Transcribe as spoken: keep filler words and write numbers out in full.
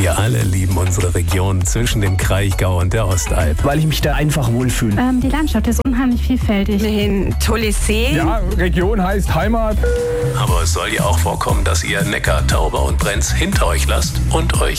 Wir alle lieben unsere Region zwischen dem Kraichgau und der Ostalb. Weil ich mich da einfach wohlfühle. Ähm, die Landschaft ist unheimlich vielfältig. Ein tolles Seen. Ja, Region heißt Heimat. Aber es soll ja auch vorkommen, dass ihr Neckar, Tauber und Brenz hinter euch lasst und euch